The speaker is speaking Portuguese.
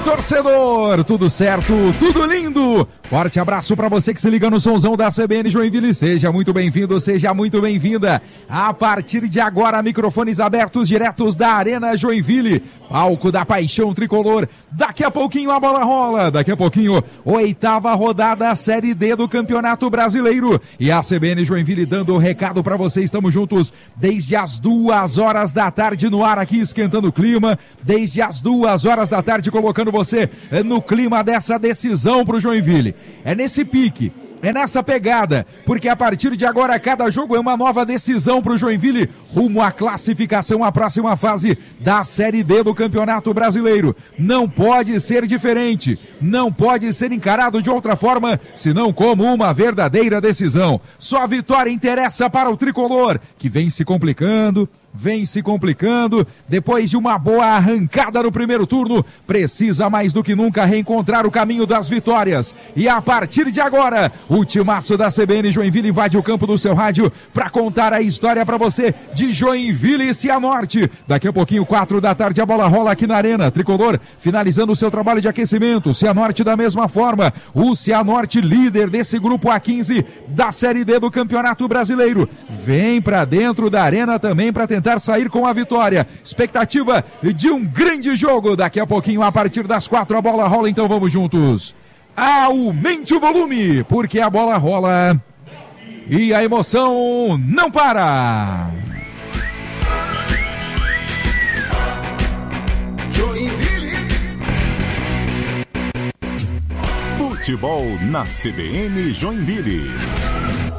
torcedor, tudo certo, tudo lindo. Forte abraço para você que se liga no somzão da CBN Joinville. Seja muito bem-vindo, seja muito bem-vinda. A partir de agora, microfones abertos diretos da Arena Joinville, palco da paixão tricolor. Daqui a pouquinho a bola rola, daqui a pouquinho 8ª rodada Série D do Campeonato Brasileiro. E a CBN Joinville dando o recado para você. Estamos juntos desde as 2h da tarde no ar aqui, esquentando o clima. Desde as 2h da tarde, colocando você no clima dessa decisão pro Joinville. É nesse pique, é nessa pegada, porque a partir de agora cada jogo é uma nova decisão pro Joinville rumo à classificação à próxima fase da Série D do Campeonato Brasileiro. Não pode ser diferente, não pode ser encarado de outra forma, senão como uma verdadeira decisão. Só a vitória interessa para o tricolor, que vem se complicando, depois de uma boa arrancada no primeiro turno, precisa mais do que nunca reencontrar o caminho das vitórias. E a partir de agora, o timaço da CBN Joinville invade o campo do seu rádio para contar a história para você de Joinville e Cianorte. Daqui a pouquinho, 4 da tarde, a bola rola aqui na Arena Tricolor, finalizando o seu trabalho de aquecimento. Cianorte da mesma forma, o Cianorte líder desse grupo A15 da Série D do Campeonato Brasileiro. Vem para dentro da Arena também para tentar sair com a vitória. Expectativa de um grande jogo. Daqui a pouquinho, a partir das 4, a bola rola, então vamos juntos. Aumente o volume, porque a bola rola e a emoção não para. Futebol na CBN Joinville.